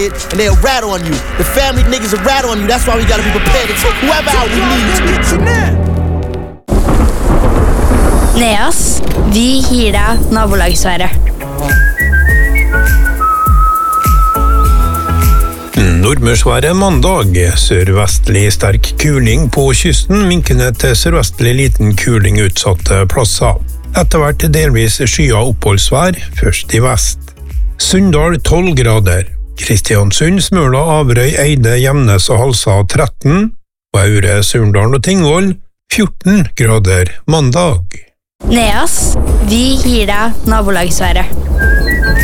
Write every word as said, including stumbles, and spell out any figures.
and they'll rat on you. The family niggas will rat on you. That's why we gotta be prepared to take whoever out we need. Neas, vi gir deg nabolagsværet. Nordmørsværet mandag. Sørvestlig sterk kuling på kysten, minkende til sørvestlig liten kuling utsatte plasser. Etter hvert delvis skya oppholdsvær, først i vest. Sunndal tolv grader. Kristiansund, Smøla, Averøy, Eide, Gjemnes og Halsa tretten. Og Aure, Surndalen og Tingvoll fjorten grader mandag. Neas, vi gir deg nabolagsværet.